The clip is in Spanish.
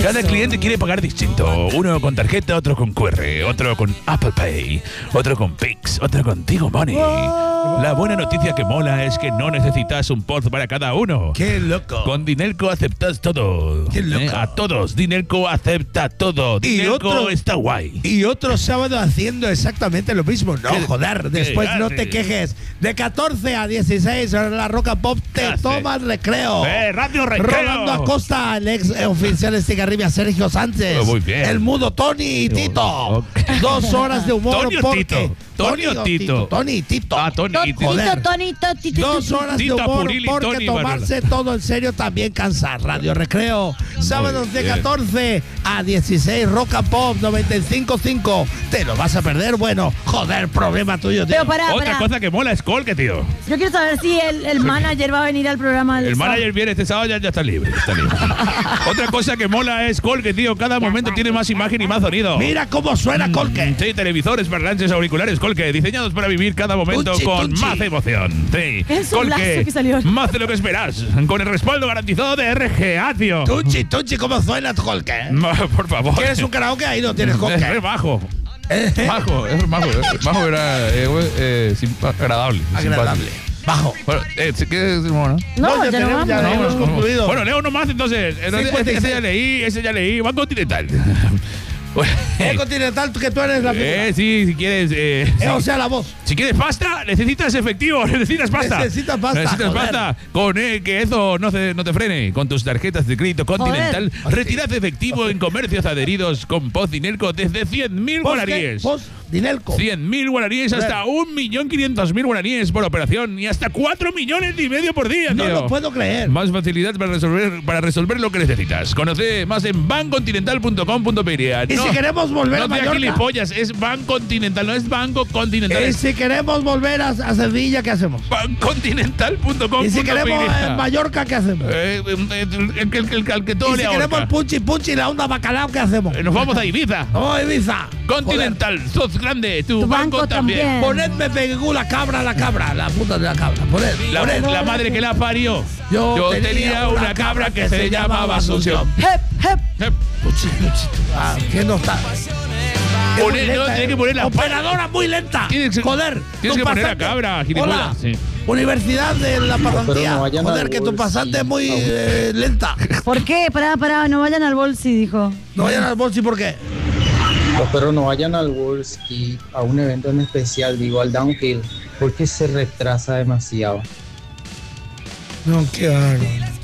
Cada cliente quiere pagar distinto. Uno con tarjeta, otro con QR, otro con Apple Pay, otro con Pix, otro con Tigo Money. La buena noticia que mola es que no necesitas un POZ para cada uno. ¡Qué loco! Con Dinelco aceptas todo. ¡Qué loco! A todos, Dinelco acepta todo. Dinelco está guay. Y otro sábado haciendo exactamente lo mismo. No, joder, después no te quejes. De 14 a 16 en la Rock and Pop te tomas recreo. Radio Recreo. Rolando Acosta, el ex oficial de Estigarribia, Sergio Sánchez. Muy bien. El mudo Tony y Tito. 2 horas de humor. Tony o porque... Tito. Tony o Tito. Tony y Tito. Ah, Tony y Tito. Joder. Tito. 2 horas de Tito humor Apurili, porque Tony tomarse todo en serio también cansa. Radio Recreo, sábados de 14 a 16, Rock and Pop 95.5. ¿Te lo vas a perder? Bueno, joder, problema tuyo, tío. Pero para. Otra cosa que mola es Colque, tío. Yo quiero saber si el manager va a venir al programa. El manager viene este sábado, ya está libre. Está libre. Otra cosa que mola es Colque, tío. Cada momento tiene más imagen y más sonido. Mira cómo suena Colque. Sí, televisores, parlantes, auriculares Colque, diseñados para vivir cada momento con más emoción. Sí, Es un lazo que salió. más de lo que esperas. Con el respaldo garantizado de RGA, tío. Tuchi, ¿cómo suena Colque? Por favor. ¿Quieres un karaoke? Ahí no tienes Colque. Es bajo. Bajo, es bajo, era agradable. Agradable. Bajo. Bueno, ¿qué decimos, no? No, ya ya no tenemos, ya vamos. hemos concluido. Bueno, leo nomás entonces. Ese ya leí. Banco Continental. El Continental, que tú eres la figura. Sí, si quieres. O sea, la voz. Si quieres pasta, necesitas efectivo, necesitas pasta. Necesitas pasta, Necesitas joder. pasta. Con que eso no te frene. Con tus tarjetas de crédito Continental, retirad efectivo en comercios adheridos con POZ Dinelco desde 100.000 guaraníes. Dinelco. 100.000 guaraníes hasta 1.500.000 guaraníes por operación y hasta 4,5 millones por día, No tío. lo puedo creer. Más facilidad para resolver lo que necesitas. Conoce más en bancontinental.com.pe. Y si queremos volver a no te Mallorca. gilipollas, es Banco Continental, no es Banco Continental. Y si queremos volver a Sevilla, ¿qué hacemos? Bancontinental.com.pe. Y si queremos en Mallorca, ¿qué hacemos? El que todo Y le si queremos el punchi y la onda bacalao, ¿qué hacemos? nos vamos a Ibiza. ¡Oh, Ibiza! Continental, sos grande, tu banco también. Ponedme pegú la cabra, la puta de la cabra. Poned. La madre que la parió. Yo tenía una cabra que se llamaba Asunción. Hep. Puchi. ¿Qué no está? Tienes que poner la operadora muy lenta. Joder. Tienes que poner la cabra, gilipollas. Hola. Sí. Universidad de la Pasantía. Joder, que tu pasante es muy lenta. ¿Por qué? Pará, no vayan al bolsi, dijo. No vayan al bolsi, ¿por qué? Los perros no vayan al Wolski a un evento en especial, digo al Downhill, porque se retrasa demasiado. No, qué hago.